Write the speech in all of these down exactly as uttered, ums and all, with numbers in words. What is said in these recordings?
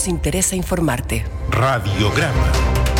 nos interesa informarte. Radiograma.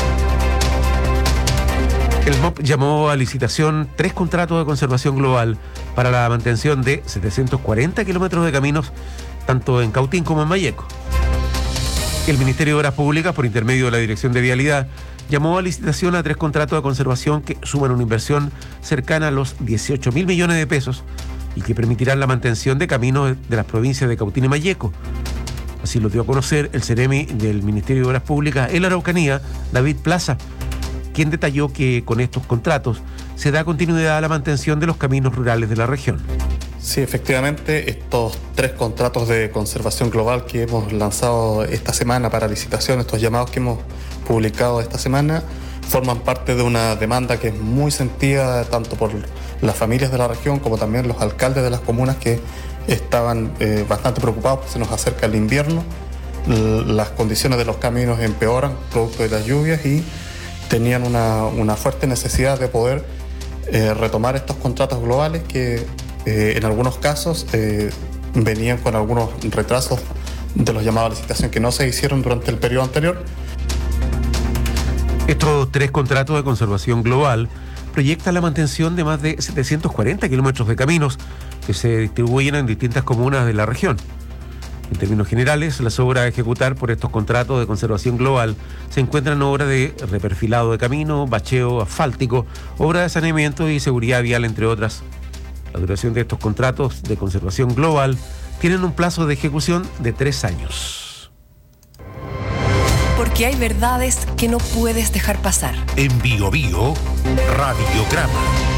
El M O P llamó a licitación tres contratos de conservación global para la mantención de setecientos cuarenta kilómetros de caminos, tanto en Cautín como en Malleco. El Ministerio de Obras Públicas, por intermedio de la Dirección de Vialidad, llamó a licitación a tres contratos de conservación que suman una inversión cercana a los dieciocho mil millones de pesos y que permitirán la mantención de caminos de las provincias de Cautín y Malleco. Así lo dio a conocer el Ceremi del Ministerio de Obras Públicas en la Araucanía, David Plaza, quien detalló que con estos contratos se da continuidad a la mantención de los caminos rurales de la región. Sí, efectivamente, estos tres contratos de conservación global que hemos lanzado esta semana para licitación, estos llamados que hemos publicado esta semana, forman parte de una demanda que es muy sentida tanto por las familias de la región como también los alcaldes de las comunas que estaban eh, bastante preocupados porque se nos acerca el invierno, las condiciones de los caminos empeoran producto de las lluvias y tenían una, una fuerte necesidad de poder eh, retomar estos contratos globales que eh, en algunos casos eh, venían con algunos retrasos de los llamados a licitación que no se hicieron durante el periodo anterior. Estos tres contratos de conservación global proyectan la mantención de más de setecientos cuarenta kilómetros de caminos que se distribuyen en distintas comunas de la región. En términos generales, las obras a ejecutar por estos contratos de conservación global se encuentran obras de reperfilado de camino, bacheo asfáltico, obras de saneamiento y seguridad vial, entre otras. La duración de estos contratos de conservación global tienen un plazo de ejecución de tres años. Porque hay verdades que no puedes dejar pasar. En Bio Bio, Radiograma.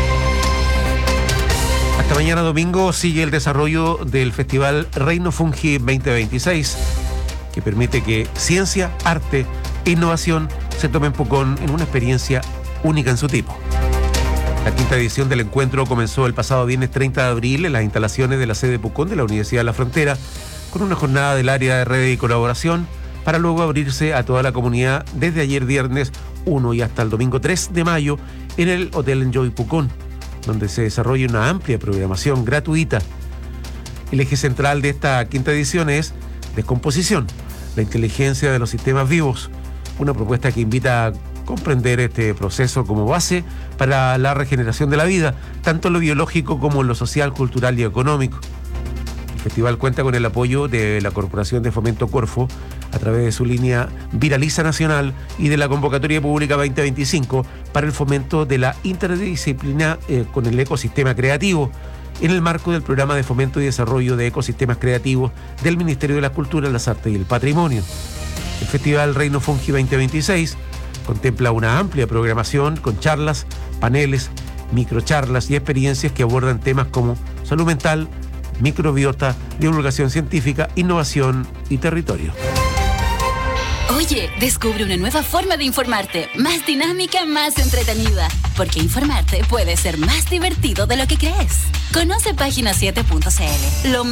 Hasta mañana domingo sigue el desarrollo del Festival Reino Fungi veinte veintiséis, que permite que ciencia, arte e innovación se tomen en Pucón en una experiencia única en su tipo. La quinta edición del encuentro comenzó el pasado viernes treinta de abril en las instalaciones de la sede Pucón de la Universidad de la Frontera, con una jornada del área de red y colaboración, para luego abrirse a toda la comunidad desde ayer viernes uno y hasta el domingo tres de mayo en el Hotel Enjoy Pucón, donde se desarrolla una amplia programación gratuita. El eje central de esta quinta edición es Descomposición, la inteligencia de los sistemas vivos, una propuesta que invita a comprender este proceso como base para la regeneración de la vida, tanto en lo biológico como en lo social, cultural y económico. El festival cuenta con el apoyo de la Corporación de Fomento Corfo a través de su línea Viraliza Nacional y de la Convocatoria Pública veinte veinticinco para el fomento de la interdisciplina eh, con el ecosistema creativo, en el marco del Programa de Fomento y Desarrollo de Ecosistemas Creativos del Ministerio de la Cultura, las Artes y el Patrimonio. El Festival Reino Fungi veinte veintiséis contempla una amplia programación con charlas, paneles, microcharlas y experiencias que abordan temas como salud mental, microbiota, divulgación científica, innovación y territorio. Oye, descubre una nueva forma de informarte, más dinámica, más entretenida, porque informarte puede ser más divertido de lo que crees. Conoce página siete punto c l, lo